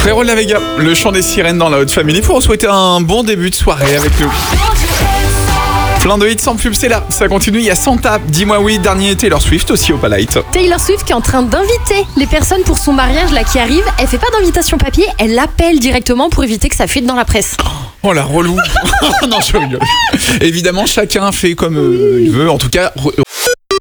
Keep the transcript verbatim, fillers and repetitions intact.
Frérot de la Vega, le chant des sirènes dans la Haute Family pour vous souhaiter un bon début de soirée avec nous. Plein de hits sans pub, c'est là. Ça continue, il y a Santa, Dis-moi oui, dernier Taylor Swift aussi au Palite. Taylor Swift qui est en train d'inviter les personnes pour son mariage là qui arrive. Elle fait pas d'invitation papier, elle l'appelle directement pour éviter que ça fuite dans la presse. Oh la relou. Non, je rigole. Évidemment, chacun fait comme euh, il veut. En tout cas, re-